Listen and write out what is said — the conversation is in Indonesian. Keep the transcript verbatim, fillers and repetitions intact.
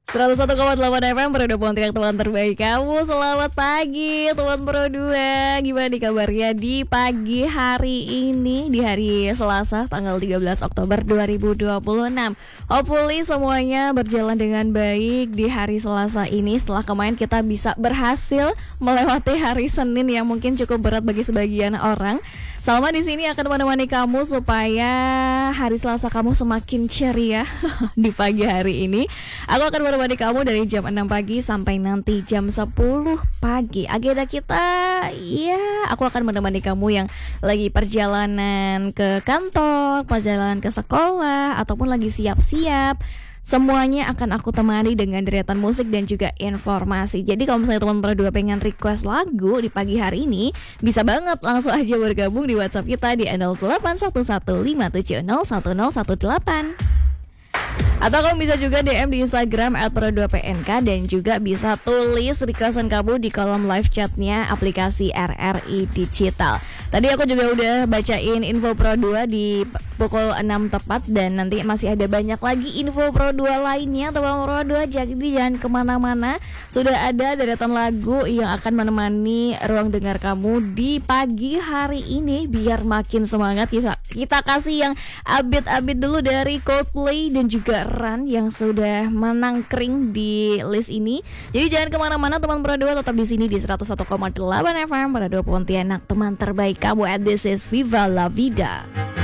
seratus satu koma delapan F M Pro dua Pontianak, teman terbaik kamu. Selamat pagi teman Pro dua. Gimana nih kabarnya di pagi hari ini, di hari Selasa tanggal tiga belas Oktober dua ribu dua puluh enam. Hopefully semuanya berjalan dengan baik di hari Selasa ini. Setelah kemarin kita bisa berhasil melewati hari Senin yang mungkin cukup berat bagi sebagian orang. Salma di sini akan menemani kamu supaya hari Selasa kamu semakin ceria di pagi hari ini. Aku akan menemani kamu dari jam enam pagi sampai nanti jam sepuluh pagi. Agenda kita, ya, aku akan menemani kamu yang lagi perjalanan ke kantor, perjalanan ke sekolah, ataupun lagi siap-siap. Semuanya akan aku temani dengan deretan musik dan juga informasi. Jadi kalau misalnya teman berdua pengen request lagu di pagi hari ini, bisa banget langsung aja bergabung di WhatsApp kita di nol delapan satu satu lima tujuh nol satu nol satu delapan. Atau kamu bisa juga D M di Instagram at pro dua P N K dan juga bisa tulis requestan kamu di kolom live chatnya aplikasi R R I Digital. Tadi aku juga udah bacain info Pro dua di pukul enam tepat dan nanti masih ada banyak lagi info Pro dua lainnya teman Pro dua, jadi jangan kemana-mana. Sudah ada deretan lagu yang akan menemani ruang dengar kamu di pagi hari ini biar makin semangat. Kita, kita kasih yang update-update dulu dari Coldplay dan juga Run yang sudah menangkring di list ini. Jadi jangan kemana-mana teman Pro dua, tetap di sini di seratus satu koma delapan F M Pro dua Pontianak, teman terbaik kamu. At this is Viva La Vida.